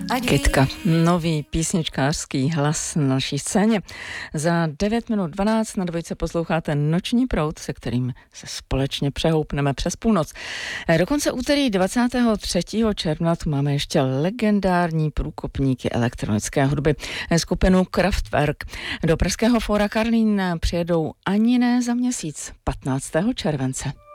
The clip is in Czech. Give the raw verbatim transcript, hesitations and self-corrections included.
Kytka, nový písničkářský hlas na naší scéně. Za devět minut dvanáct na dvojce posloucháte Noční proud, se kterým se společně přehoupneme přes půlnoc. Dokonce úterý dvacátého třetího června tu máme ještě legendární průkopníky elektronické hudby, skupinu Kraftwerk. Do pražského fóra Karlín přijedou ani ne za měsíc, patnáctého července.